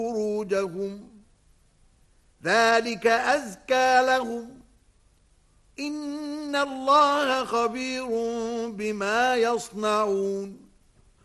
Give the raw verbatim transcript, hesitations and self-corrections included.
فروجهم ذلك أزكى لهم إن الله خبير بما يصنعون